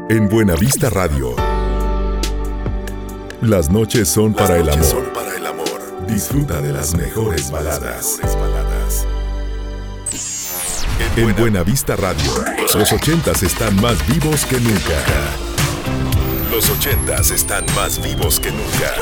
En Buenavista Radio. Las noches son para el amor. Disfruta de las mejores baladas. En Buenavista Radio, los 80s están más vivos que nunca. Los 80s están más vivos que nunca.